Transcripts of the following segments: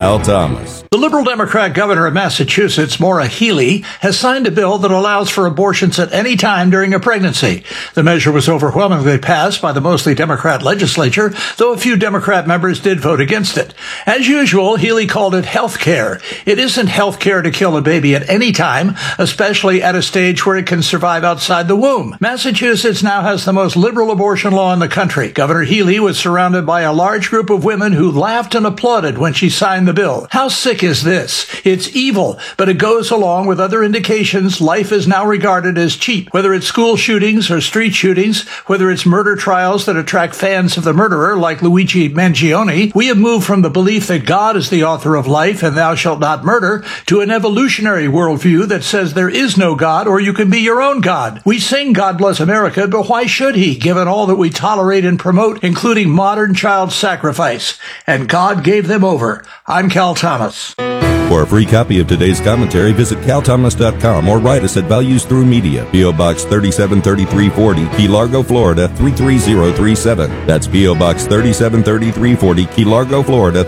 Cal Thomas. The Liberal Democrat governor of Massachusetts, Maura Healey, has signed a bill that allows for abortions at any time during a pregnancy. The measure was overwhelmingly passed by the mostly Democrat legislature, though a few Democrat members did vote against it. As usual, Healey called it health care. It isn't health care to kill a baby at any time, especially at a stage where it can survive outside the womb. Massachusetts now has the most liberal abortion law in the country. Governor Healey was surrounded by a large group of women who laughed and applauded when she signed the bill. How sick is this? It's evil, but it goes along with other indications life is now regarded as cheap. Whether it's school shootings or street shootings, whether it's murder trials that attract fans of the murderer like Luigi Mangione, we have moved from the belief that God is the author of life and thou shalt not murder to an evolutionary worldview that says there is no God or you can be your own God. We sing God Bless America, but why should he, given all that we tolerate and promote, including modern child sacrifice? And God gave them over. I'm Cal Thomas. For a free copy of today's commentary, visit calthomas.com or write us at Values Through Media, P.O. Box 373340, Key Largo, Florida 33037. That's P.O. Box 373340, Key Largo, Florida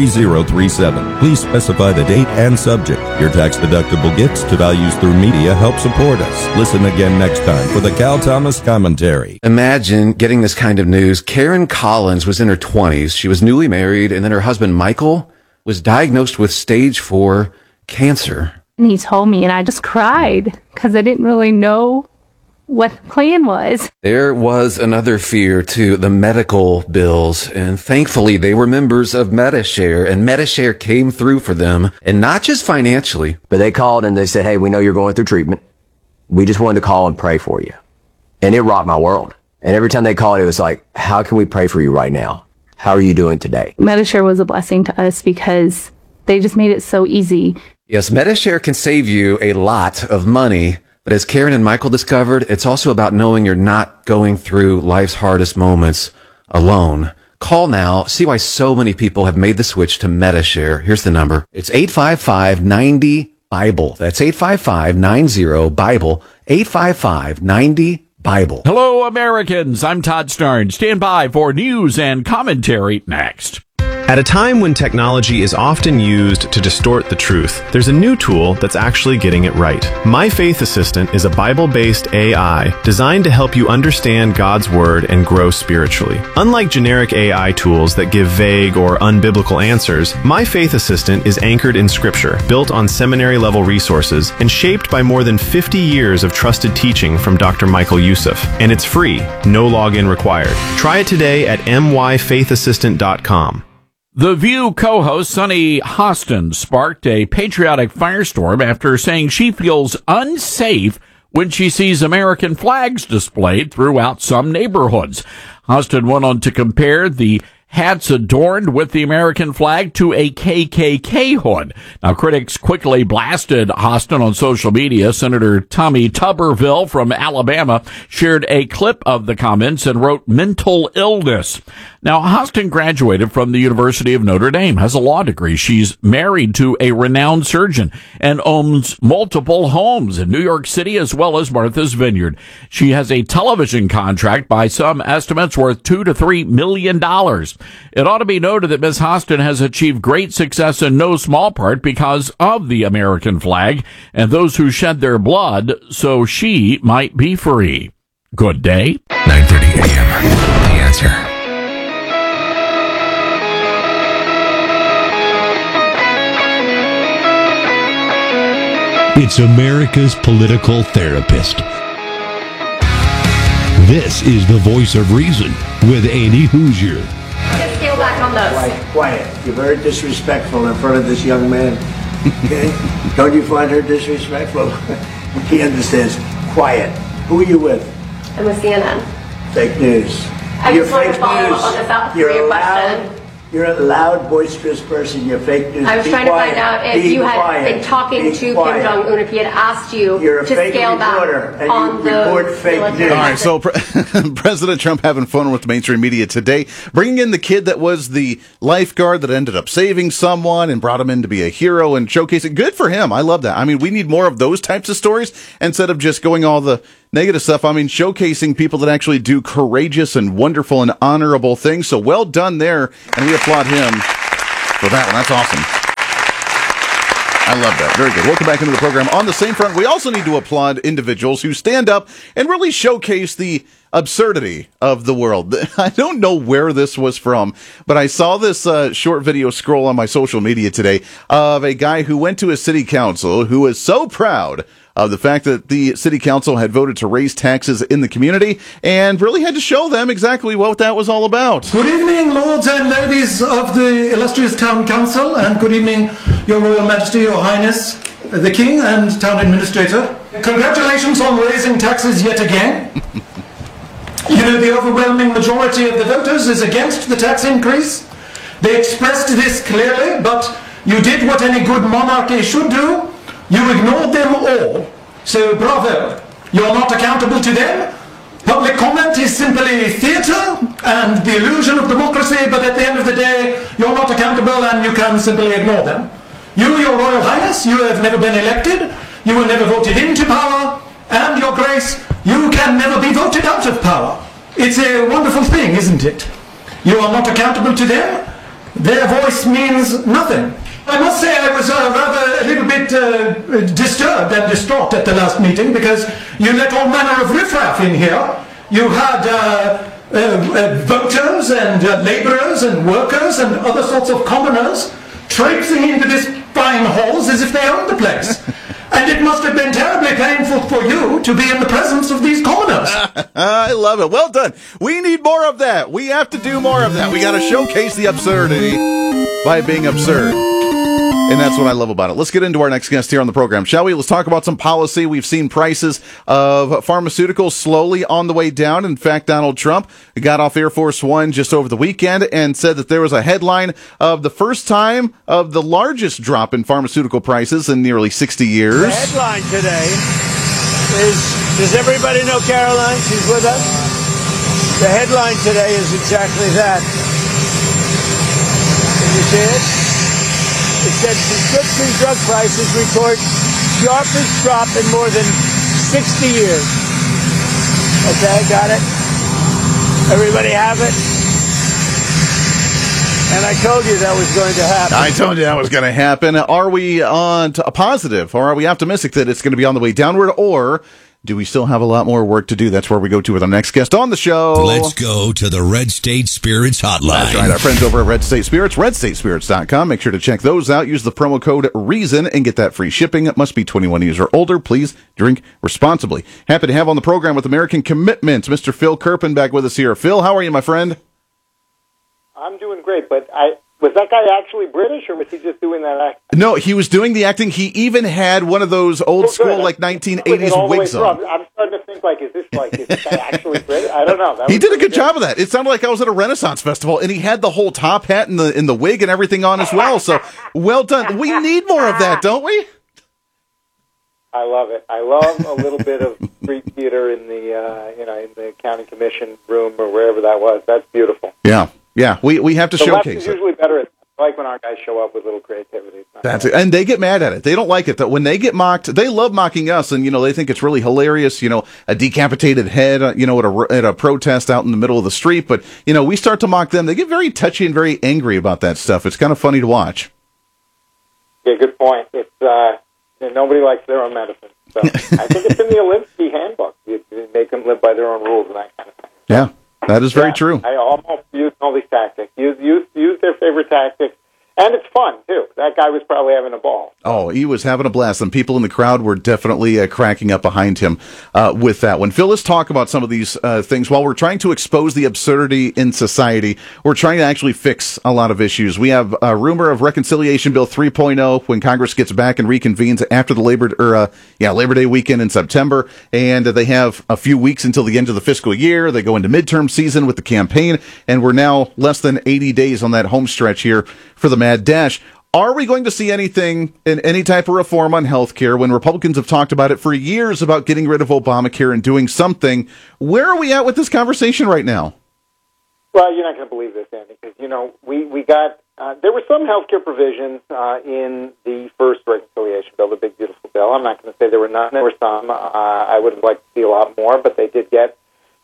33037. Please specify the date and subject. Your tax-deductible gifts to Values Through Media help support us. Listen again next time for the Cal Thomas Commentary. Imagine getting this kind of news. Karen Collins was in her 20s. She was newly married, and then her husband, Michael, was diagnosed with stage 4 cancer. And he told me, and I just cried because I didn't really know what the plan was. There was another fear to the medical bills, and thankfully they were members of Medi-Share, and Medi-Share came through for them, and not just financially. But they called and they said, hey, we know you're going through treatment. We just wanted to call and pray for you. And it rocked my world. And every time they called, it was like, how can we pray for you right now? How are you doing today? Medi-Share was a blessing to us because they just made it so easy. Yes, Medi-Share can save you a lot of money, but as Karen and Michael discovered, it's also about knowing you're not going through life's hardest moments alone. Call now. See why so many people have made the switch to Medi-Share. Here's the number. It's 855-90-BIBLE. That's 855-90-BIBLE. 855-90-BIBLE. Hello, Americans. I'm Todd Starnes. Stand by for news and commentary next. At a time when technology is often used to distort the truth, there's a new tool that's actually getting it right. My Faith Assistant is a Bible-based AI designed to help you understand God's Word and grow spiritually. Unlike generic AI tools that give vague or unbiblical answers, My Faith Assistant is anchored in Scripture, built on seminary-level resources, and shaped by more than 50 years of trusted teaching from Dr. Michael Youssef. And it's free, no login required. Try it today at myfaithassistant.com. The View co-host Sunny Hostin sparked a patriotic firestorm after saying she feels unsafe when she sees American flags displayed throughout some neighborhoods. Hostin went on to compare the hats adorned with the American flag to a KKK hood. Now, critics quickly blasted Hostin on social media. Senator Tommy Tuberville from Alabama shared a clip of the comments and wrote, "Mental illness." Now, Hostin graduated from the University of Notre Dame, has a law degree. She's married to a renowned surgeon and owns multiple homes in New York City as well as Martha's Vineyard. She has a television contract by some estimates worth $2 to $3 million. It ought to be noted that Ms. Hostin has achieved great success in no small part because of the American flag and those who shed their blood so she might be free. Good day. 9:30 a.m. The Answer. It's America's political therapist. This is the voice of reason with Andy Hoosier. Just scale back on those. Quiet. You're very disrespectful in front of this young man. Okay? Don't you find her disrespectful? He understands. Quiet. Who are you with? I'm with CNN. Fake news. I just want to follow up on the South Korea question. You're a loud, boisterous person. You're fake news. I was trying to find out if you had been talking to Kim Jong-un, if he had asked you to scale back on the fake news. All right, so President Trump having fun with the mainstream media today, bringing in the kid that was the lifeguard that ended up saving someone and brought him in to be a hero and showcasing. Good for him. I love that. I mean, we need more of those types of stories instead of just going all the negative stuff. I mean, showcasing people that actually do courageous and wonderful and honorable things. So well done there, and we applaud him for that one. That's awesome. I love that. Very good. Welcome back into the program. On the same front, we also need to applaud individuals who stand up and really showcase the absurdity of the world. I don't know where this was from, but I saw this short video scroll on my social media today of a guy who went to a city council who was so proud of the fact that the city council had voted to raise taxes in the community and really had to show them exactly what that was all about. Good evening, lords and ladies of the illustrious town council, and good evening, your royal majesty, your highness, the king and town administrator. Congratulations on raising taxes yet again. You know, the overwhelming majority of the voters is against the tax increase. They expressed this clearly, but you did what any good monarchy should do. You ignored them all. So bravo. You're not accountable to them. Public comment is simply theatre and the illusion of democracy, but at the end of the day, you're not accountable and you can simply ignore them. You, your royal highness, you have never been elected. You were never voted into power. And your grace, you can never be voted out of power. It's a wonderful thing, isn't it? You are not accountable to them. Their voice means nothing. I must say I was rather a little bit disturbed and distraught at the last meeting because you let all manner of riffraff in here. You had voters and labourers and workers and other sorts of commoners traipsing into this fine halls as if they owned the place. And it must have been terribly painful for you to be in the presence of these commoners. I love it. Well done. We need more of that. We have to do more of that. We got to showcase the absurdity by being absurd. And that's what I love about it. Let's get into our next guest here on the program, shall we? Let's talk about some policy. We've seen prices of pharmaceuticals slowly on the way down. In fact, Donald Trump got off Air Force One just over the weekend and said that there was a headline of the first time of the largest drop in pharmaceutical prices in nearly 60 years. The headline today is, does everybody know Caroline? She's with us. The headline today is exactly that. Can you see it? It said prescription drug prices record sharpest drop in more than 60 years. Okay, got it? Everybody have it? And I told you that was going to happen. I told you that was going to happen. Are we on to a positive, or are we optimistic that it's going to be on the way downward, or do we still have a lot more work to do? That's where we go to with our next guest on the show. Let's go to the Red State Spirits Hotline. That's right, our friends over at Red State Spirits, redstatespirits.com. Make sure to check those out. Use the promo code REASON and get that free shipping. It must be 21 years or older. Please drink responsibly. Happy to have on the program with American Commitment, Mr. Phil Kerpen back with us here. Phil, how are you, my friend? I'm doing great, but was that guy actually British, or was he just doing that act? No, he was doing the acting. He even had one of those old school, like 1980s wigs on. I'm starting to think, is this guy actually British? I don't know. He did a good job of that. It sounded like I was at a Renaissance festival, and he had the whole top hat and the wig and everything on as well. So, well done. We need more of that, don't we? I love it. I love a little bit of street theater in the in the county commission room or wherever that was. That's beautiful. Yeah. Yeah, we have to showcase it. The left is usually better. I like when our guys show up with a little creativity. That's it. And they get mad at it. They don't like it. That when they get mocked, they love mocking us, and they think it's really hilarious. A decapitated head, at a protest out in the middle of the street. But we start to mock them. They get very touchy and very angry about that stuff. It's kind of funny to watch. Yeah, good point. It's nobody likes their own medicine. So I think it's in the Olinsky handbook. You make them live by their own rules and that kind of thing. Yeah. That is very true. I almost used all these tactics. Use their favorite tactics. And it's fun, too. That guy was probably having a ball. Oh, he was having a blast. And people in the crowd were definitely cracking up behind him with that one. Phil, let's talk about some of these things. While we're trying to expose the absurdity in society, we're trying to actually fix a lot of issues. We have a rumor of Reconciliation Bill 3.0 when Congress gets back and reconvenes after the Labor Day weekend in September. And they have a few weeks until the end of the fiscal year. They go into midterm season with the campaign. And we're now less than 80 days on that home stretch here for the Mad Dash. Are we going to see anything in any type of reform on health care when Republicans have talked about it for years about getting rid of Obamacare and doing something? Where are we at with this conversation right now? Well, you're not going to believe this, Andy, because, we got, there were some health care provisions in the first reconciliation bill, the big, beautiful bill. I'm not going to say there were none. There were some. I would have liked to see a lot more, but they did get,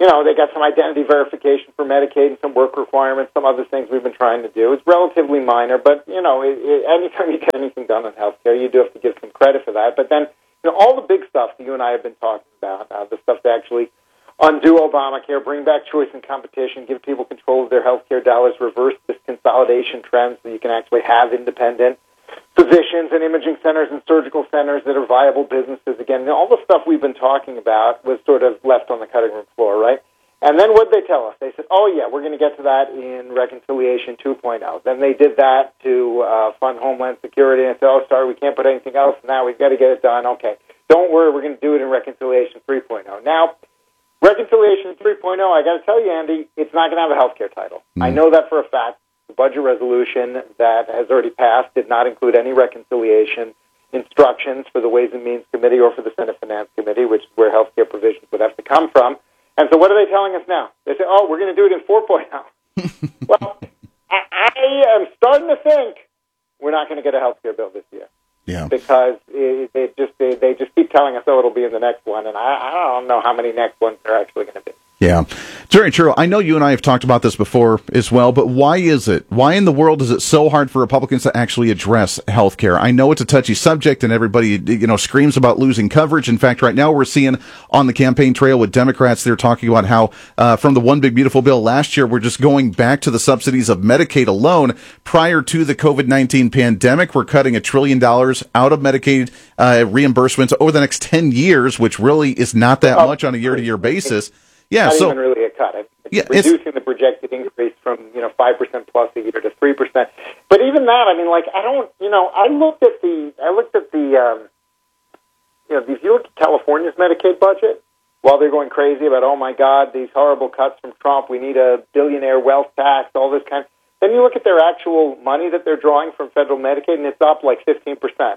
they got some identity verification for Medicaid and some work requirements, some other things we've been trying to do. It's relatively minor, but, anytime you get anything done in healthcare, you do have to give some credit for that. But then, all the big stuff that you and I have been talking about, the stuff to actually undo Obamacare, bring back choice and competition, give people control of their healthcare dollars, reverse this consolidation trend so you can actually have independent physicians and imaging centers and surgical centers that are viable businesses. Again, all the stuff we've been talking about was sort of left on the cutting room floor, right? And then what did they tell us? They said, oh, yeah, we're going to get to that in Reconciliation 2.0. Then they did that to fund Homeland Security and said, oh, sorry, we can't put anything else now. We've got to get it done. Okay, don't worry, we're going to do it in Reconciliation 3.0. Now, Reconciliation 3.0, I got to tell you, Andy, it's not going to have a healthcare title. I know that for a fact. The budget resolution that has already passed did not include any reconciliation instructions for the Ways and Means Committee or for the Senate Finance Committee, which is where healthcare provisions would have to come from. And so what are they telling us now? They say, oh, we're going to do it in 4.0. Well, I am starting to think we're not going to get a healthcare bill this year. Yeah. Because they just keep telling us, oh, it'll be in the next one, and I don't know how many next ones there are actually going to be. Yeah. It's very true. I know you and I have talked about this before as well, but why is it? Why in the world is it so hard for Republicans to actually address health care? I know it's a touchy subject and everybody, screams about losing coverage. In fact, right now we're seeing on the campaign trail with Democrats, they're talking about how from the One Big Beautiful Bill last year, we're just going back to the subsidies of Medicaid alone. Prior to the COVID-19 pandemic, we're cutting $1 trillion out of Medicaid reimbursements over the next 10 years, which really is not that much on a year-to-year basis. Yeah, not so even really a cut. It's reducing the projected increase from 5% plus a year to 3%. But even that, I looked at the if you look at California's Medicaid budget, while they're going crazy about, oh my God, these horrible cuts from Trump, we need a billionaire wealth tax, all this kind. Then you look at their actual money that they're drawing from federal Medicaid, and it's up like 15%.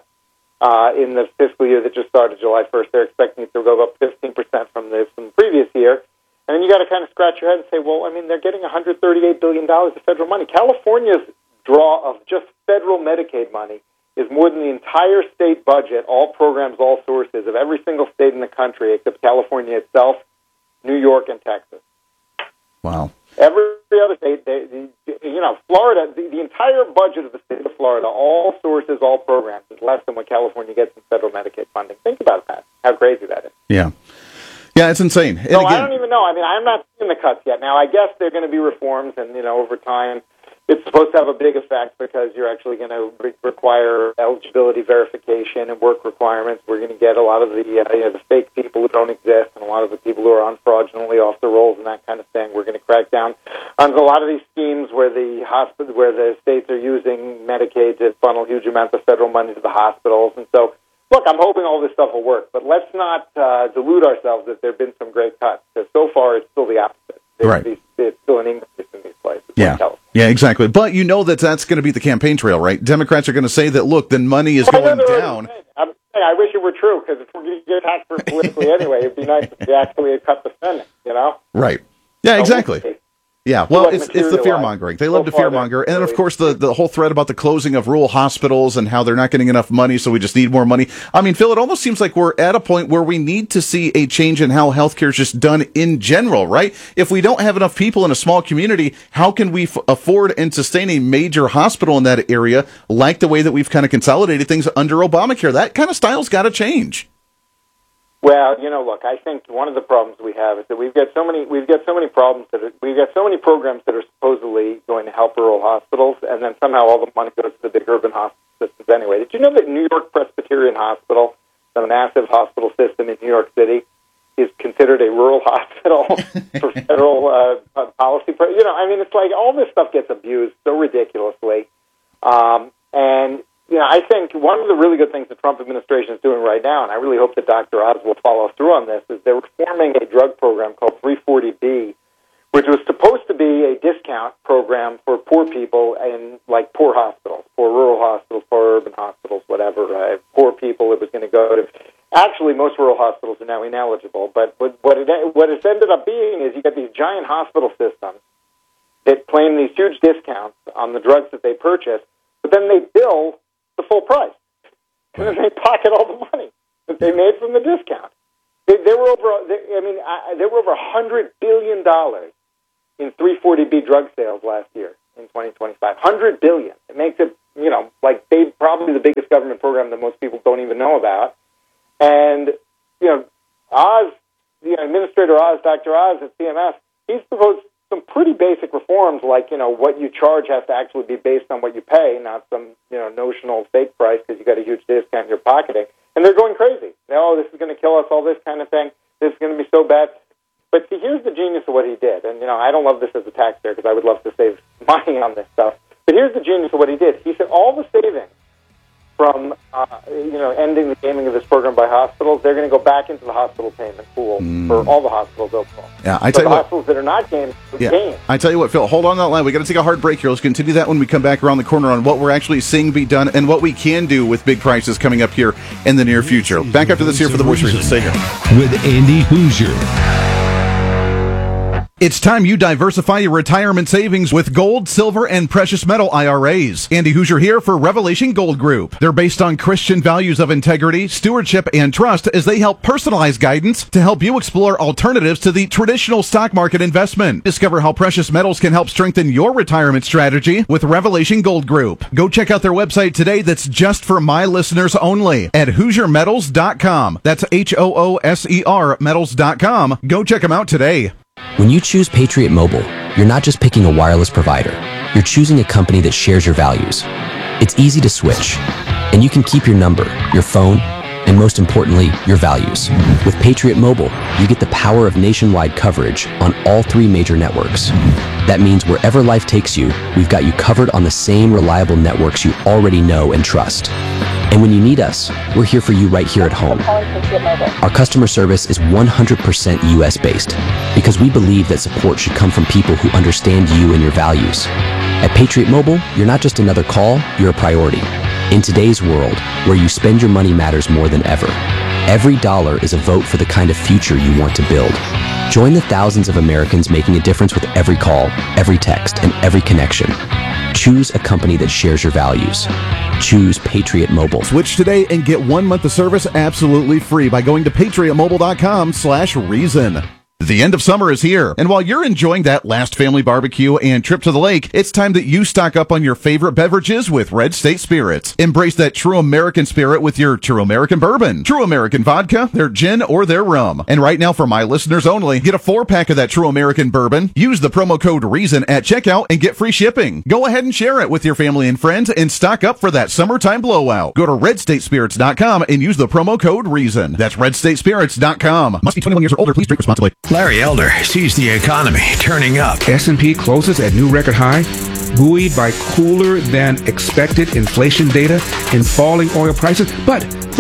In the fiscal year that just started July 1st, they're expecting it to go up 15% from the previous year. And then you got to kind of scratch your head and say, well, they're getting $138 billion of federal money. California's draw of just federal Medicaid money is more than the entire state budget, all programs, all sources of every single state in the country except California itself, New York, and Texas. Wow. Every other state, Florida, the entire budget of the state of Florida, all sources, all programs, is less than what California gets in federal Medicaid funding. Think about that, how crazy that is. Yeah. Yeah, it's insane. And so again, I don't even know. I'm not seeing the cuts yet. Now, I guess they're going to be reforms, and, over time, it's supposed to have a big effect because you're actually going to require eligibility verification and work requirements. We're going to get a lot of the fake people who don't exist and a lot of the people who are unfraudulently off the rolls and that kind of thing. We're going to crack down on a lot of these schemes where the states are using Medicaid to funnel huge amounts of federal money to the hospitals. And so, look, I'm hoping all this stuff will work, but let's not delude ourselves that there have been some great cuts, because so far it's still the opposite. It's still an increase in these places. Yeah, exactly. But that's going to be the campaign trail, right? Democrats are going to say that, look, then money is going down. I wish it were true, because if we're going to get attacked for politically anyway, it'd be nice if they actually had cut the spending, Right. Yeah, exactly. Yeah, well, it's the fear-mongering. They love to fear-monger. And then, of course, the whole thread about the closing of rural hospitals and how they're not getting enough money, so we just need more money. Phil, it almost seems like we're at a point where we need to see a change in how healthcare is just done in general, right? If we don't have enough people in a small community, how can we afford and sustain a major hospital in that area, like the way that we've kind of consolidated things under Obamacare? That kind of style's got to change. Well, look, I think one of the problems we have is that we've got so many programs that are supposedly going to help rural hospitals, and then somehow all the money goes to the big urban hospital systems anyway. Did you know that New York Presbyterian Hospital, the massive hospital system in New York City, is considered a rural hospital for federal policy? It's like all this stuff gets abused so ridiculously, and I think one of the really good things the Trump administration is doing right now, and I really hope that Dr. Oz will follow through on this, is they're reforming a drug program called 340B, which was supposed to be a discount program for poor people in, poor hospitals, poor rural hospitals, poor urban hospitals, whatever. Poor people, it was going to go to... Actually, most rural hospitals are now ineligible, but what it's ended up being is you get these giant hospital systems that claim these huge discounts on the drugs that they purchase, but then they bill the full price. And then they pocket all the money that they made from the discount. There were over $100 billion in 340B drug sales last year in 2025. $100 billion. It makes it, like probably the biggest government program that most people don't even know about. And, Oz, Administrator Oz, Dr. Oz at CMS, he's proposed some pretty basic reforms, like, what you charge has to actually be based on what you pay, not some, notional fake price because you got a huge discount you're pocketing. And they're going crazy. Oh, this is going to kill us, all this kind of thing. This is going to be so bad. But see, here's the genius of what he did. And, I don't love this as a taxpayer because I would love to save money on this stuff. But here's the genius of what he did. He said all the savings from, ending the gaming of this program by hospitals, they're going to go back into the hospital payment pool for all the hospitals overall. Yeah, hospitals that are not gaming, game. I tell you what, Phil, hold on that line. We got to take a hard break here. Let's continue that when we come back around the corner on what we're actually seeing be done and what we can do with big prices coming up here in the near future. Back after this here for the Voice of Reason. Stay here. With Andy Hoosier. It's time you diversify your retirement savings with gold, silver, and precious metal IRAs. Andy Hoosier here for Revelation Gold Group. They're based on Christian values of integrity, stewardship, and trust as they help personalize guidance to help you explore alternatives to the traditional stock market investment. Discover how precious metals can help strengthen your retirement strategy with Revelation Gold Group. Go check out their website today that's just for my listeners only at HoosierMetals.com. That's HOOSER Metals.com. Go check them out today. When you choose Patriot Mobile, you're not just picking a wireless provider. You're choosing a company that shares your values. It's easy to switch, and you can keep your number, your phone, and most importantly, your values. With Patriot Mobile, you get the power of nationwide coverage on all 3 major networks. That means wherever life takes you, we've got you covered on the same reliable networks you already know and trust. And when you need us, we're here for you right here at home. Our customer service is 100% US-based because we believe that support should come from people who understand you and your values. At Patriot Mobile, you're not just another call, you're a priority. In today's world, where you spend your money matters more than ever, every dollar is a vote for the kind of future you want to build. Join the thousands of Americans making a difference with every call, every text, and every connection. Choose a company that shares your values. Choose Patriot Mobile. Switch today and get 1 month of service absolutely free by going to patriotmobile.com/reason. The end of summer is here, and while you're enjoying that last family barbecue and trip to the lake, it's time that you stock up on your favorite beverages with Red State Spirits. Embrace that true American spirit with your True American Bourbon, True American Vodka, their gin, or their rum. And right now, for my listeners only, get a 4-pack of that True American Bourbon, use the promo code REASON at checkout, and get free shipping. Go ahead and share it with your family and friends and stock up for that summertime blowout. Go to redstatespirits.com and use the promo code REASON. That's redstatespirits.com. Must be 21 years or older. Please drink responsibly. Larry Elder sees the economy turning up. S&P closes at new record high, buoyed by cooler than expected inflation data and falling oil prices. But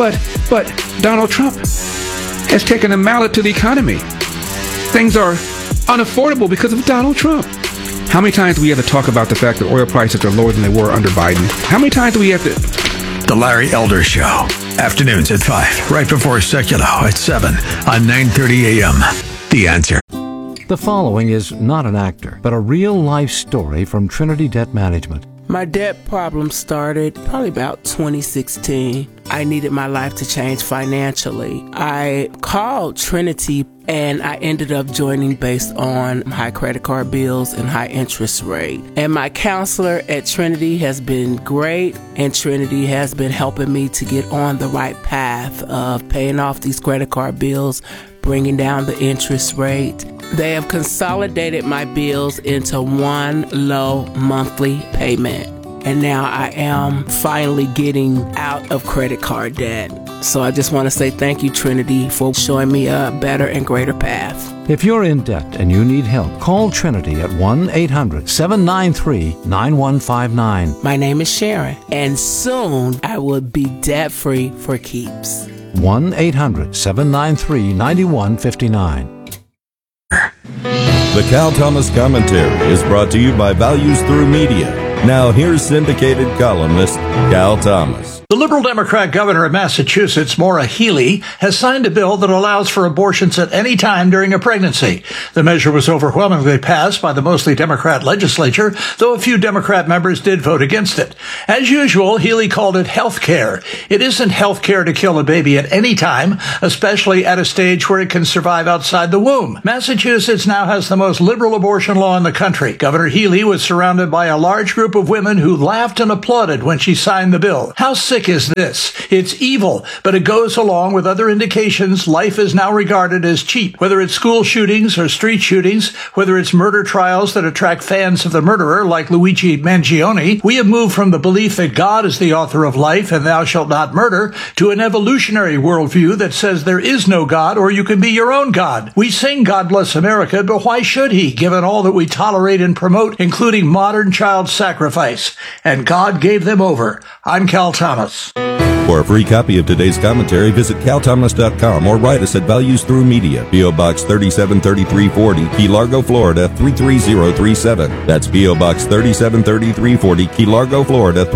Donald Trump has taken a mallet to the economy. Things are unaffordable because of Donald Trump. How many times do we have to talk about the fact that oil prices are lower than they were under Biden? How many times do we have to... The Larry Elder Show. Afternoons at 5, right before Secular at 7 on 9:30 a.m. The Answer. The following is not an actor, but a real-life story from Trinity Debt Management. My debt problem started probably about 2016. I needed my life to change financially. I called Trinity and I ended up joining based on high credit card bills and high interest rate. And my counselor at Trinity has been great, and Trinity has been helping me to get on the right path of paying off these credit card bills, bringing down the interest rate. They have consolidated my bills into one low monthly payment. And now I am finally getting out of credit card debt. So I just want to say thank you, Trinity, for showing me a better and greater path. If you're in debt and you need help, call Trinity at 1-800-793-9159. My name is Sharon, and soon I will be debt-free for keeps. 1-800-793-9159. The Cal Thomas Commentary is brought to you by Values Through Media. Now here's syndicated columnist Cal Thomas. The Liberal Democrat governor of Massachusetts, Maura Healey, has signed a bill that allows for abortions at any time during a pregnancy. The measure was overwhelmingly passed by the mostly Democrat legislature, though a few Democrat members did vote against it. As usual, Healey called it health care. It isn't health care to kill a baby at any time, especially at a stage where it can survive outside the womb. Massachusetts now has the most liberal abortion law in the country. Governor Healey was surrounded by a large group of women who laughed and applauded when she signed the bill. How sick is this? It's evil, but it goes along with other indications life is now regarded as cheap. Whether it's school shootings or street shootings, whether it's murder trials that attract fans of the murderer like Luigi Mangione, we have moved from the belief that God is the author of life and thou shalt not murder to an evolutionary worldview that says there is no God or you can be your own God. We sing God Bless America, but why should he, given all that we tolerate and promote, including modern child sacrifice? And God gave them over. I'm Cal Thomas. For a free copy of today's commentary, visit calthomas.com or write us at Values Through Media, P.O. Box 373340, Key Largo, Florida 33037. That's P.O. Box 373340, Key Largo, Florida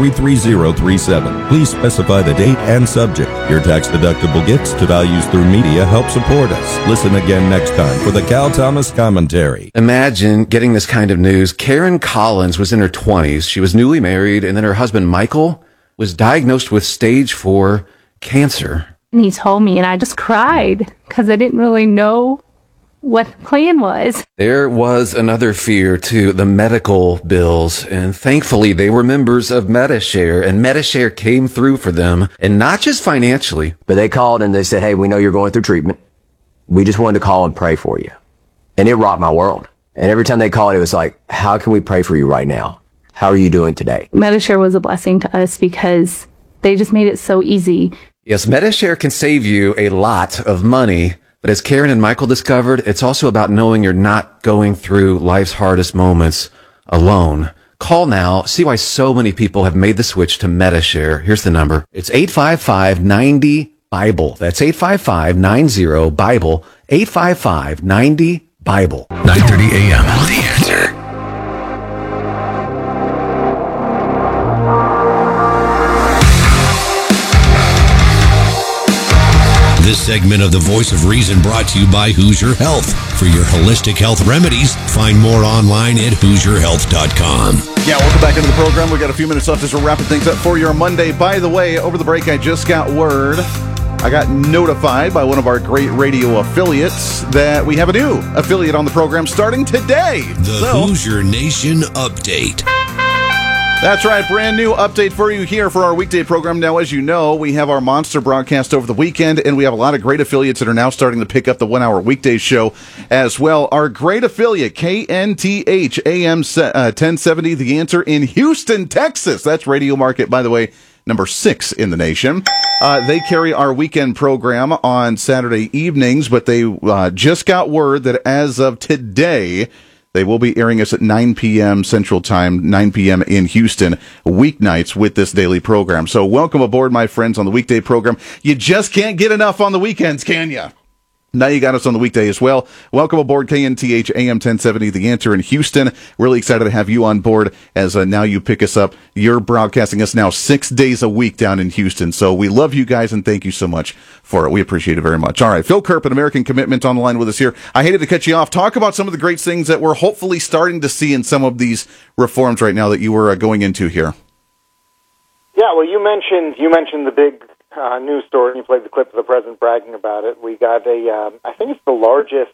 33037. Please specify the date and subject. Your tax-deductible gifts to Values Through Media help support us. Listen again next time for the Cal Thomas Commentary. Imagine getting this kind of news. Karen Collins was in her 20s. She was newly married, and then her husband, Michael, was diagnosed with stage 4 cancer. And he told me, and I just cried because I didn't really know what the plan was. There was another fear, too, the medical bills. And thankfully, they were members of Medi-Share, and Medi-Share came through for them, and not just financially. But they called and they said, hey, we know you're going through treatment. We just wanted to call and pray for you. And it rocked my world. And every time they called, it was like, how can we pray for you right now? How are you doing today? Medi-Share was a blessing to us because they just made it so easy. Yes, Medi-Share can save you a lot of money, but as Karen and Michael discovered, it's also about knowing you're not going through life's hardest moments alone. Call now. See why so many people have made the switch to Medi-Share. Here's the number. It's 855-90-BIBLE. That's 855-90-BIBLE. 855-90-BIBLE. 9:30 a.m. The Answer. This segment of The Voice of Reason brought to you by Hoosier Health. For your holistic health remedies, find more online at HoosierHealth.com. Yeah, welcome back into the program. We've got a few minutes left as we're wrapping things up for your Monday. By the way, over the break, I just got word. I got notified by one of our great radio affiliates that we have a new affiliate on the program starting today. The Hoosier Nation Update. That's right, brand new update for you here for our weekday program. Now, as you know, we have our monster broadcast over the weekend, and we have a lot of great affiliates that are now starting to pick up the 1-hour weekday show as well. Our great affiliate, KNTH AM 1070, The Answer in Houston, Texas. That's Radio Market, by the way, number 6 in the nation. They carry our weekend program on Saturday evenings, but they just got word that as of today, they will be airing us at 9 p.m. Central Time, 9 p.m. in Houston, weeknights with this daily program. So welcome aboard, my friends, on the weekday program. You just can't get enough on the weekends, can you? Now you got us on the weekday as well. Welcome aboard KNTH AM 1070, The Answer in Houston. Really excited to have you on board as now you pick us up. You're broadcasting us now 6 days a week down in Houston. So we love you guys and thank you so much for it. We appreciate it very much. All right, Phil Kerp at American Commitment on the line with us here. I hated to cut you off. Talk about some of the great things that we're hopefully starting to see in some of these reforms right now that you were going into here. Yeah, well, you mentioned the big news story, and you played the clip of the president bragging about it. We got I think it's the largest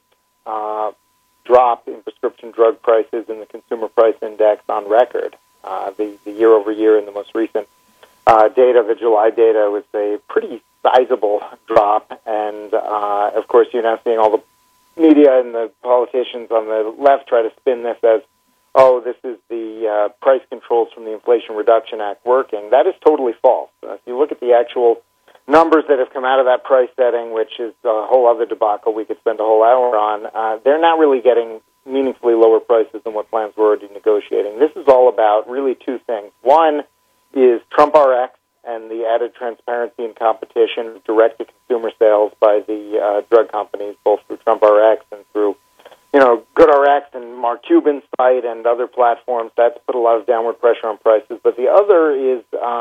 drop in prescription drug prices in the Consumer Price Index on record. The year-over-year in the most recent data, the July data, was a pretty sizable drop. And, of course, you're now seeing all the media and the politicians on the left try to spin this as, oh, this is the price controls from the Inflation Reduction Act working. That is totally false. If you look at the actual numbers that have come out of that price setting, which is a whole other debacle we could spend a whole hour on, they're not really getting meaningfully lower prices than what plans were already negotiating. This is all about really two things. One is Trump RX and the added transparency and competition of direct-to-consumer sales by the drug companies, both through Trump RX and through GoodRx and Mark Cuban's site and other platforms, that's put a lot of downward pressure on prices. But the other is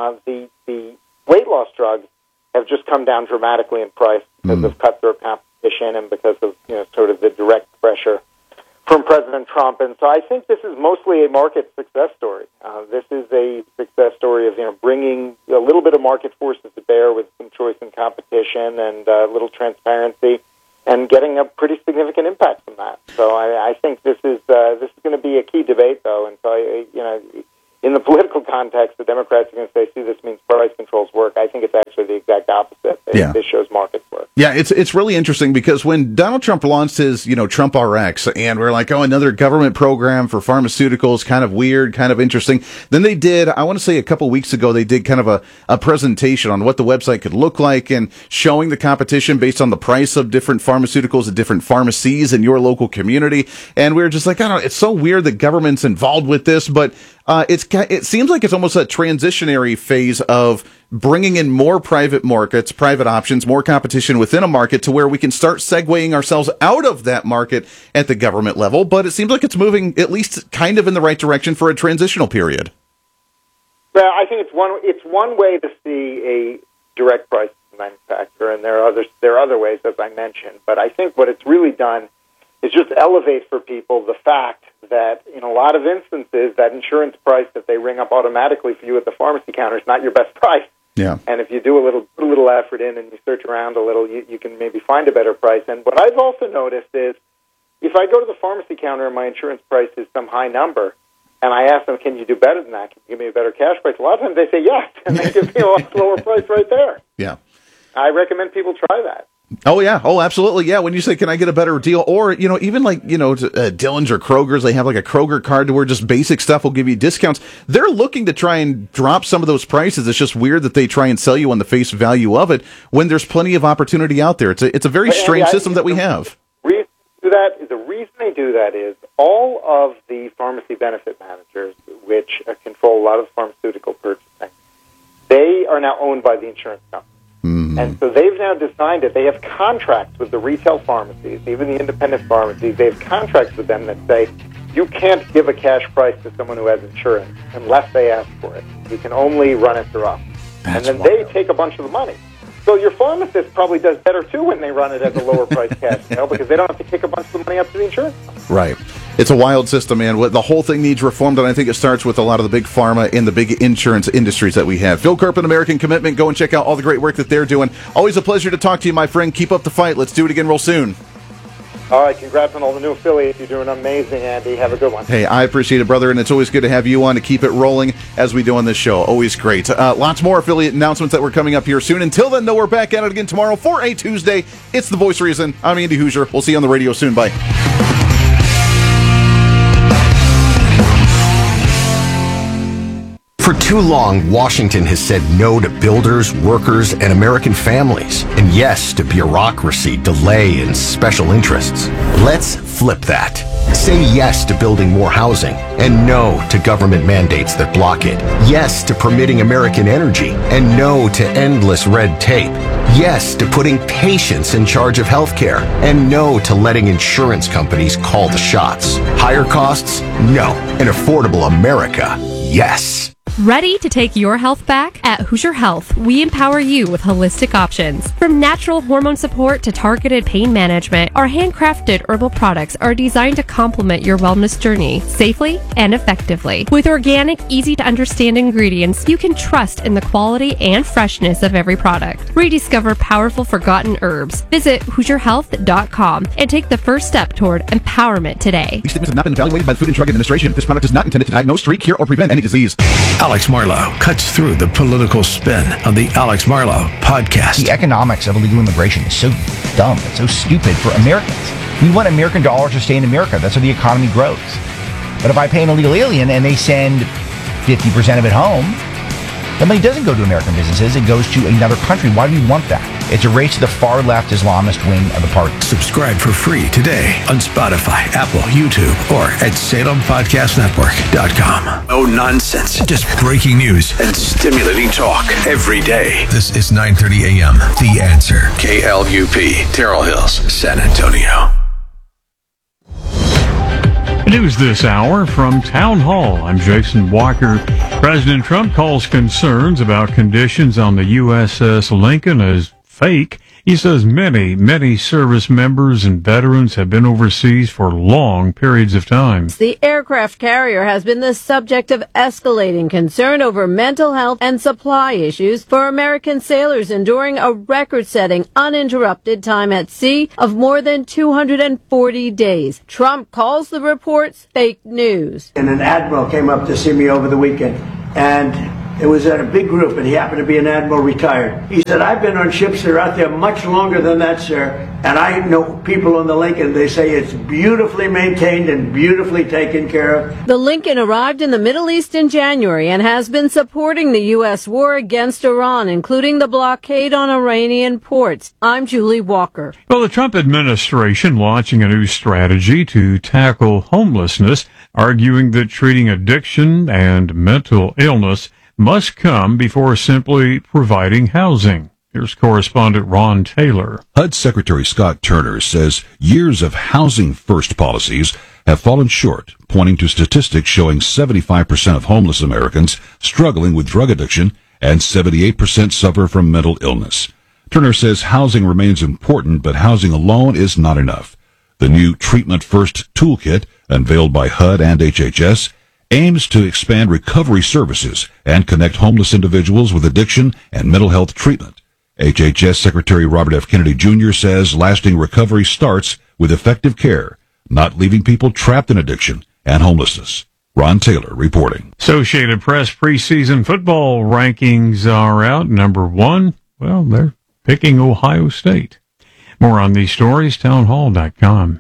the weight loss drugs have just come down dramatically in price because of cutthroat competition and because of sort of the direct pressure from President Trump. And so I think this is mostly a market success story. This is a success story of bringing a little bit of market forces to bear with some choice and competition and a little transparency, and getting a pretty significant impact from that. So I think this is going to be a key debate, though. And so in the political context, the Democrats are going to say, "See, this means price controls work." I think it's actually the exact opposite. This shows markets work. Yeah, it's really interesting because when Donald Trump launched his Trump RX, and we're like, oh, another government program for pharmaceuticals, kind of weird, kind of interesting. Then they did, I want to say a couple weeks ago, they did kind of a presentation on what the website could look like and showing the competition based on the price of different pharmaceuticals at different pharmacies in your local community. And we were just like, I don't know, it's so weird that government's involved with this, but it seems like it's almost a transitionary phase of bringing in more private markets, private options, more competition within a market to where we can start segueing ourselves out of that market at the government level. But it seems like it's moving at least kind of in the right direction for a transitional period. Well, I think it's one way to see a direct price manufacturer, and there are other ways, as I mentioned. But I think what it's really done is just elevate for people the fact that in a lot of instances, that insurance price that they ring up automatically for you at the pharmacy counter is not your best price. Yeah. And if you do put a little effort in and you search around a little, you can maybe find a better price. And what I've also noticed is if I go to the pharmacy counter and my insurance price is some high number, and I ask them, can you do better than that? Can you give me a better cash price? A lot of times they say yes, and they give me a lot lower price right there. Yeah. I recommend people try that. Oh, yeah. Oh, absolutely. Yeah. When you say, can I get a better deal? Or, even like, Dillon's or Kroger's, they have like a Kroger card to where just basic stuff will give you discounts. They're looking to try and drop some of those prices. It's just weird that they try and sell you on the face value of it when there's plenty of opportunity out there. It's a very strange system that we have. The reason they do that is all of the pharmacy benefit managers, which control a lot of pharmaceutical purchasing, they are now owned by the insurance company. Mm-hmm. And so they've now designed it. They have contracts with the retail pharmacies, even the independent pharmacies. They have contracts with them that say, you can't give a cash price to someone who has insurance unless they ask for it. You can only run it through us. And then they take a bunch of the money. So your pharmacist probably does better, too, when they run it as a lower price cash sale because they don't have to kick a bunch of the money up to the insurance company. Right. It's a wild system, man. The whole thing needs reformed, and I think it starts with a lot of the big pharma and the big insurance industries that we have. Phil Kerpen, American Commitment. Go and check out all the great work that they're doing. Always a pleasure to talk to you, my friend. Keep up the fight. Let's do it again real soon. All right. Congrats on all the new affiliates. You're doing amazing, Andy. Have a good one. Hey, I appreciate it, brother, and it's always good to have you on to keep it rolling as we do on this show. Always great. Lots more affiliate announcements that we're coming up here soon. Until then, though, we're back at it again tomorrow for a Tuesday. It's The Voice of Reason. I'm Andy Hoosier. We'll see you on the radio soon. Bye. For too long, Washington has said no to builders, workers, and American families, and yes to bureaucracy, delay, and special interests. Let's flip that. Say yes to building more housing, and no to government mandates that block it. Yes to permitting American energy, and no to endless red tape. Yes to putting patients in charge of healthcare, and no to letting insurance companies call the shots. Higher costs? No. An affordable America? Yes. Ready to take your health back? At Hoosier Health, we empower you with holistic options. From natural hormone support to targeted pain management, our handcrafted herbal products are designed to complement your wellness journey safely and effectively. With organic, easy-to-understand ingredients, you can trust in the quality and freshness of every product. Rediscover powerful forgotten herbs. Visit HoosierHealth.com and take the first step toward empowerment today. These statements have not been evaluated by the Food and Drug Administration. This product is not intended to diagnose, treat, cure, or prevent any disease. Alex Marlow cuts through the political spin on the Alex Marlow podcast. The economics of illegal immigration is so dumb. It's so stupid for Americans. We want American dollars to stay in America. That's how the economy grows. But if I pay an illegal alien and they send 50% of it home, the money doesn't go to American businesses. It goes to another country. Why do we want that? It's a race to the far-left Islamist wing of the party. Subscribe for free today on Spotify, Apple, YouTube, or at SalemPodcastNetwork.com. No nonsense, just breaking news and stimulating talk every day. This is 9:30 a.m. The Answer. KLUP, Terrell Hills, San Antonio. News this hour from Town Hall. I'm Jason Walker. President Trump calls concerns about conditions on the USS Lincoln as fake. He says many service members and veterans have been overseas for long periods of time. The aircraft carrier has been the subject of escalating concern over mental health and supply issues for American sailors enduring a record-setting uninterrupted time at sea of more than 240 days. Trump calls the reports fake news. And an admiral came up to see me over the weekend, and it was at a big group, and he happened to be an admiral retired. He said, I've been on ships that are out there much longer than that, sir, and I know people on the Lincoln, they say it's beautifully maintained and beautifully taken care of. The Lincoln arrived in the Middle East in January and has been supporting the U.S. war against Iran, including the blockade on Iranian ports. I'm Julie Walker. Well, the Trump administration launching a new strategy to tackle homelessness, arguing that treating addiction and mental illness must come before simply providing housing. Here's correspondent Ron Taylor. HUD Secretary Scott Turner says years of housing first policies have fallen short, pointing to statistics showing 75% of homeless Americans struggling with drug addiction and 78% suffer from mental illness. Turner says housing remains important, but housing alone is not enough. The new Treatment First toolkit, unveiled by HUD and HHS, aims to expand recovery services and connect homeless individuals with addiction and mental health treatment. HHS Secretary Robert F. Kennedy Jr. says lasting recovery starts with effective care, not leaving people trapped in addiction and homelessness. Ron Taylor reporting. Associated Press preseason football rankings are out. Number one, well, they're picking Ohio State. More on these stories, townhall.com.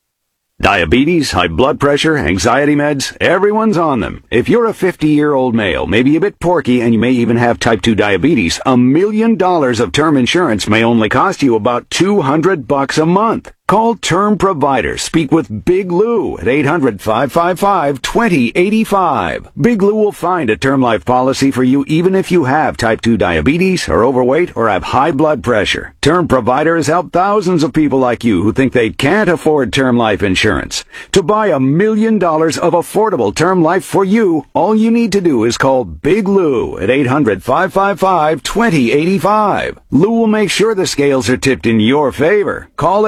Diabetes, high blood pressure, anxiety meds, everyone's on them. If you're a 50-year-old male, maybe a bit porky, and you may even have type 2 diabetes, $1 million of term insurance may only cost you about $200 a month. Call Term Provider. Speak with Big Lou at 800-555-2085. Big Lou will find a term life policy for you even if you have type 2 diabetes, are overweight, or have high blood pressure. Term Provider has helped thousands of people like you who think they can't afford term life insurance. To buy $1 million of affordable term life for you, all you need to do is call Big Lou at 800-555-2085. Lou will make sure the scales are tipped in your favor. Call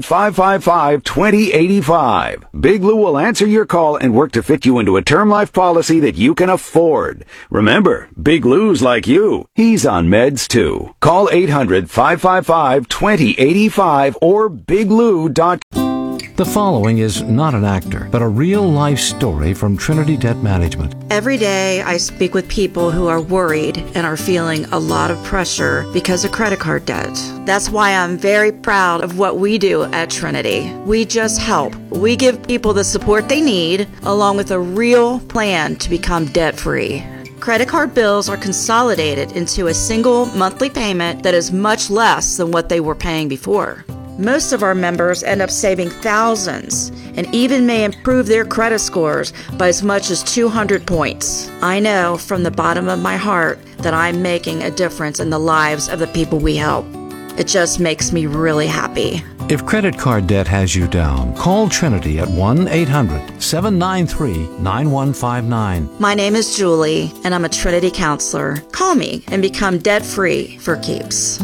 800-555-2085. Big Lou will answer your call and work to fit you into a term life policy that you can afford. Remember, Big Lou's like you. He's on meds too. Call 800-555-2085 or biglou.com. The following is not an actor, but a real-life story from Trinity Debt Management. Every day I speak with people who are worried and are feeling a lot of pressure because of credit card debt. That's why I'm very proud of what we do at Trinity. We just help. We give people the support they need, along with a real plan to become debt-free. Credit card bills are consolidated into a single monthly payment that is much less than what they were paying before. Most of our members end up saving thousands and even may improve their credit scores by as much as 200 points. I know from the bottom of my heart that I'm making a difference in the lives of the people we help. It just makes me really happy. If credit card debt has you down, call Trinity at 1-800-793-9159. My name is Julie, and I'm a Trinity counselor. Call me and become debt-free for keeps.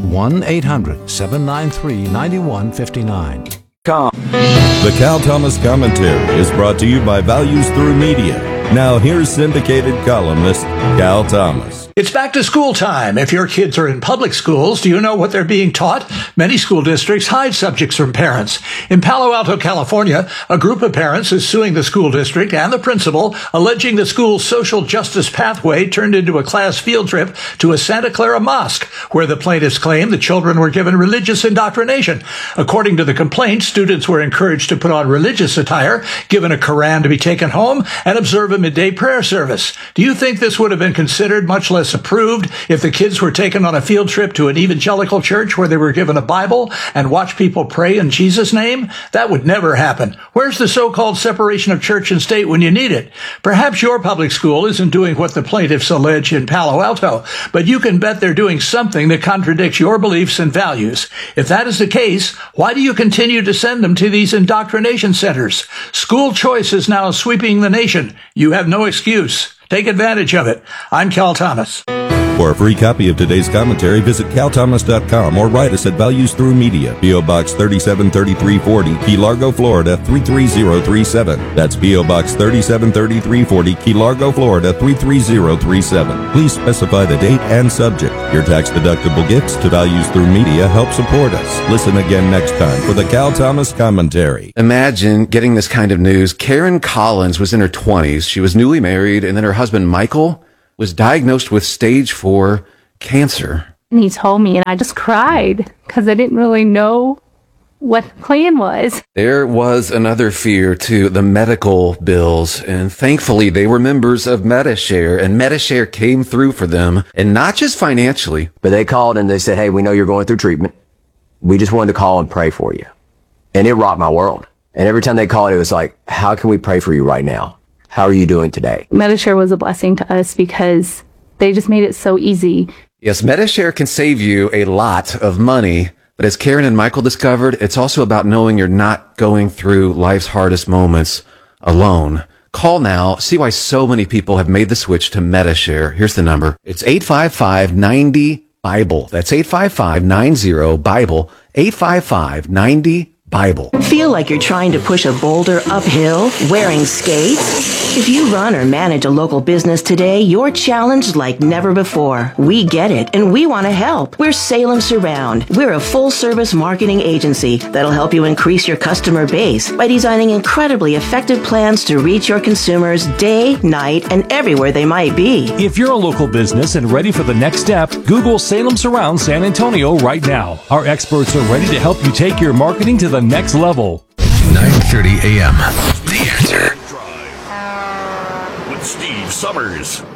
1-800-793-9159. The Cal Thomas Commentary is brought to you by Values Through Media. Now here's syndicated columnist Cal Thomas. It's back to school time. If your kids are in public schools, do you know what they're being taught? Many school districts hide subjects from parents. In Palo Alto, California, a group of parents is suing the school district and the principal, alleging the school's social justice pathway turned into a class field trip to a Santa Clara mosque, where the plaintiffs claim the children were given religious indoctrination. According to the complaint, students were encouraged to put on religious attire, given a Quran to be taken home, and observe a midday prayer service. Do you think this would have been considered, much less Thomas approved if the kids were taken on a field trip to an evangelical church where they were given a Bible and watched people pray in Jesus' name? That would never happen. Where's the so-called separation of church and state when you need it? Perhaps your public school isn't doing what the plaintiffs allege in Palo Alto, but you can bet they're doing something that contradicts your beliefs and values. If that is the case, why do you continue to send them to these indoctrination centers? School choice is now sweeping the nation. You have no excuse. Take advantage of it. I'm Cal Thomas. For a free copy of today's commentary, visit calthomas.com or write us at Values Through Media, P.O. Box 373340, Key Largo, Florida 33037. That's P.O. Box 373340, Key Largo, Florida 33037. Please specify the date and subject. Your tax-deductible gifts to Values Through Media help support us. Listen again next time for the Cal Thomas Commentary. Imagine getting this kind of news. Karen Collins was in her 20s. She was newly married, and then her husband, Michael, was diagnosed with stage 4 cancer. And he told me, and I just cried because I didn't really know what the plan was. There was another fear too, the medical bills, and thankfully they were members of Medi-Share, and Medi-Share came through for them, and not just financially. But they called and they said, hey, we know you're going through treatment. We just wanted to call and pray for you. And it rocked my world. And every time they called, it was like, how can we pray for you right now? How are you doing today? Medi-Share was a blessing to us because they just made it so easy. Yes, Medi-Share can save you a lot of money, but as Karen and Michael discovered, it's also about knowing you're not going through life's hardest moments alone. Call now. See why so many people have made the switch to Medi-Share. Here's the number. It's 855-90-BIBLE. That's 855-90-BIBLE. 855-90-BIBLE. Feel like you're trying to push a boulder uphill wearing skates? If you run or manage a local business today, you're challenged like never before. We get it, and we want to help. We're Salem Surround. We're a full-service marketing agency that'll help you increase your customer base by designing incredibly effective plans to reach your consumers day, night, and everywhere they might be. If you're a local business and ready for the next step, Google Salem Surround San Antonio right now. Our experts are ready to help you take your marketing to the next level. 9:30 a.m. The Answer. With Steve Summers.